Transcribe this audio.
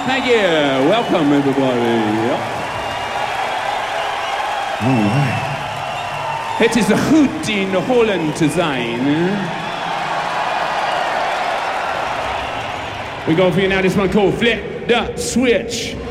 Thank you. Welcome, everybody. All right. Het is goed in Holland te zijn. We go for you now. This one called Flip the Switch.